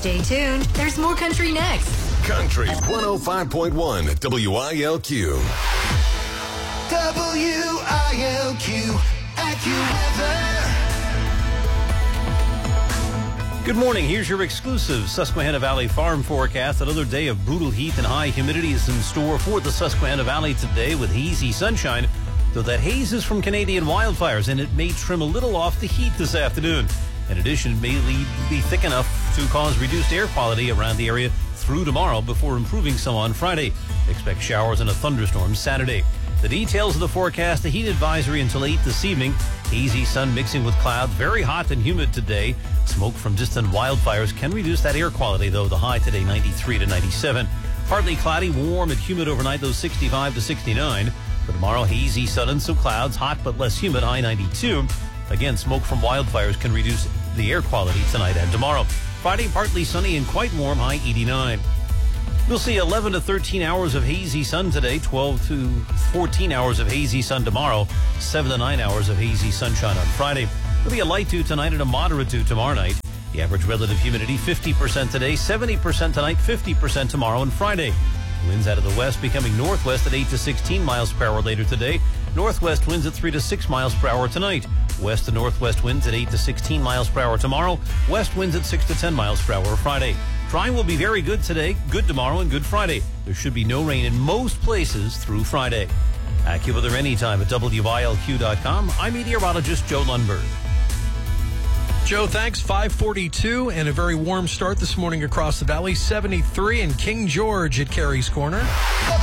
Stay tuned. There's more country next. Country 105.1 WILQ. WILQ. AccuWeather. Good morning. Here's your exclusive Susquehanna Valley farm forecast. Another day of brutal heat and high humidity is in store for the Susquehanna Valley today with hazy sunshine, though that haze is from Canadian wildfires, and it may trim a little off the heat this afternoon. In addition, it may be thick enough to cause reduced air quality around the area through tomorrow before improving some on Friday. Expect showers and a thunderstorm Saturday. The details of the forecast: the heat advisory until 8 this evening. Hazy sun mixing with clouds. Very hot and humid today. Smoke from distant wildfires can reduce that air quality, though. The high today 93 to 97. Partly cloudy, warm and humid overnight, though 65 to 69. For tomorrow, hazy sun and some clouds. Hot but less humid, high 92. Again, smoke from wildfires can reduce the air quality tonight and tomorrow. Friday, partly sunny and quite warm, high 89. We'll see 11 to 13 hours of hazy sun today, 12 to 14 hours of hazy sun tomorrow, 7 to 9 hours of hazy sunshine on Friday. There'll be a light dew tonight and a moderate dew tomorrow night. The average relative humidity 50% today, 70% tonight, 50% tomorrow and Friday. Winds out of the west becoming northwest at 8 to 16 miles per hour later today. Northwest winds at 3 to 6 miles per hour tonight. West to northwest winds at 8 to 16 miles per hour tomorrow. West winds at 6 to 10 miles per hour Friday. Drying will be very good today, good tomorrow, and good Friday. There should be no rain in most places through Friday. AccuWeather anytime at WILQ.com. I'm meteorologist Joe Lundberg. Joe, thanks. 5:42 and a very warm start this morning across the valley. 73 in King George at Carey's Corner.